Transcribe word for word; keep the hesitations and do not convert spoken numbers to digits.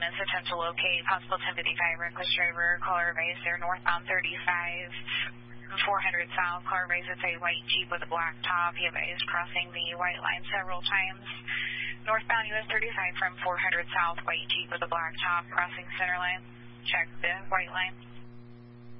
units attempt to locate possible ten fifty-five reckless driver. Caller advised they're northbound thirty-five, four hundred south. Caller advised it's a white Jeep with a black top. He advised crossing the white line several times. Northbound U S thirty-five from four hundred south, white Jeep with a black top, crossing center line. Check the white line.